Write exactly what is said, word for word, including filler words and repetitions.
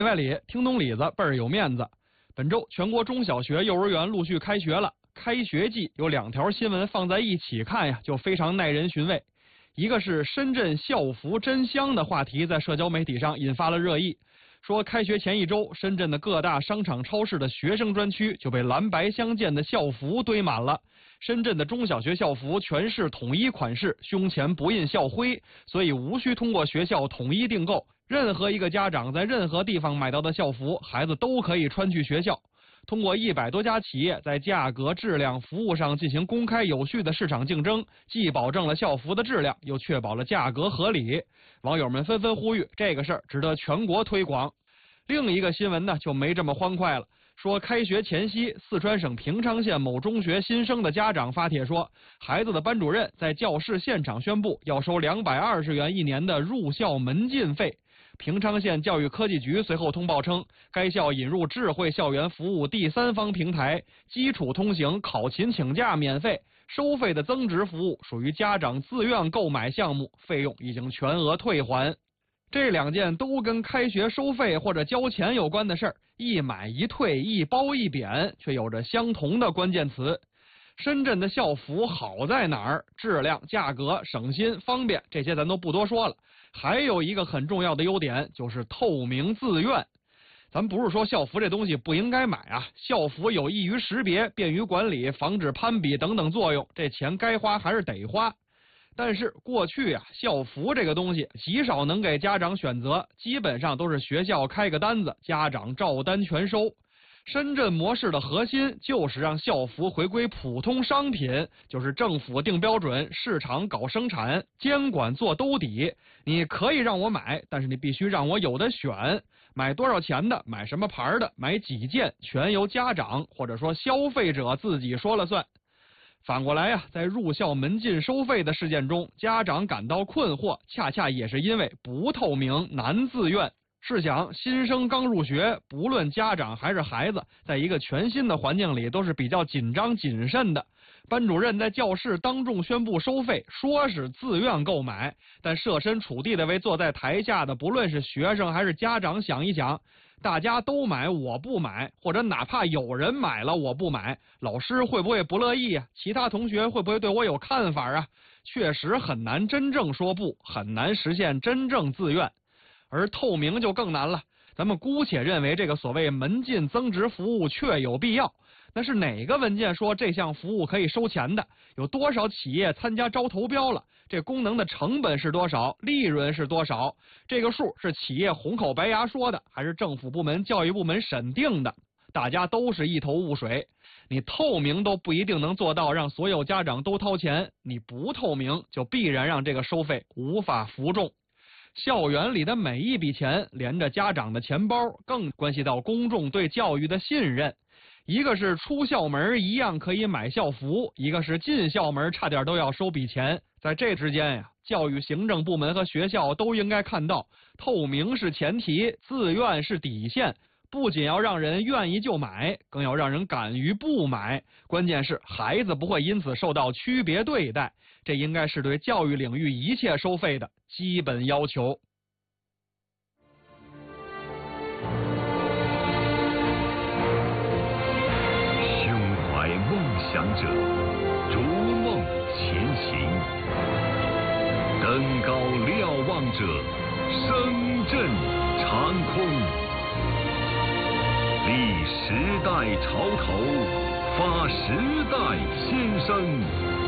外里听懂里子倍儿有面子。本周全国中小学、幼儿园陆续开学了，开学季有两条新闻放在一起看呀，就非常耐人寻味。一个是深圳校服真香的话题在社交媒体上引发了热议，说开学前一周，深圳的各大商场、超市的学生专区就被蓝白相间的校服堆满了。深圳的中小学校服全是统一款式，胸前不印校徽，所以无需通过学校统一订购。任何一个家长在任何地方买到的校服，孩子都可以穿去学校。通过一百多家企业在价格、质量、服务上进行公开有序的市场竞争，既保证了校服的质量，又确保了价格合理。网友们纷纷呼吁，这个事儿值得全国推广。另一个新闻呢，就没这么欢快了。说开学前夕，四川省平昌县某中学新生的家长发帖说，孩子的班主任在教室现场宣布要收两百二十元一年的入校门禁费。平昌县教育科技局随后通报称，该校引入智慧校园服务第三方平台，基础通行、考勤请假免费，收费的增值服务属于家长自愿购买项目，费用已经全额退还。这两件都跟开学收费或者交钱有关的事儿，一买一退，一褒一贬，却有着相同的关键词。深圳的校服好在哪儿？质量、价格、省心、方便，这些咱都不多说了。还有一个很重要的优点，就是透明自愿。咱不是说校服这东西不应该买啊，校服有益于识别、便于管理、防止攀比等等作用，这钱该花还是得花。但是过去啊，校服这个东西极少能给家长选择，基本上都是学校开个单子，家长照单全收。深圳模式的核心就是让校服回归普通商品，就是政府定标准，市场搞生产，监管做兜底。你可以让我买，但是你必须让我有的选，买多少钱的，买什么牌的，买几件，全由家长或者说消费者自己说了算。反过来呀、啊，在入校门禁收费的事件中，家长感到困惑，恰恰也是因为不透明、难自愿。试想，新生刚入学，不论家长还是孩子，在一个全新的环境里都是比较紧张谨慎的。班主任在教室当众宣布收费，说是自愿购买，但设身处地的为坐在台下的不论是学生还是家长想一想，大家都买我不买，或者哪怕有人买了我不买，老师会不会不乐意啊？其他同学会不会对我有看法啊？确实很难真正说不，很难实现真正自愿。而透明就更难了，咱们姑且认为这个所谓门禁增值服务确有必要，那是哪个文件说这项服务可以收钱的？有多少企业参加招投标了？这功能的成本是多少？利润是多少？这个数是企业红口白牙说的，还是政府部门、教育部门审定的？大家都是一头雾水。你透明都不一定能做到让所有家长都掏钱，你不透明就必然让这个收费无法服众。校园里的每一笔钱连着家长的钱包，更关系到公众对教育的信任。一个是出校门一样可以买校服，一个是进校门差点都要收笔钱。在这之间呀，教育行政部门和学校都应该看到，透明是前提，自愿是底线。不仅要让人愿意就买，更要让人敢于不买。关键是孩子不会因此受到区别对待，这应该是对教育领域一切收费的基本要求。 胸怀梦想者，逐梦前行；登高瞭望者，声震长空。立时代潮头，发时代先声。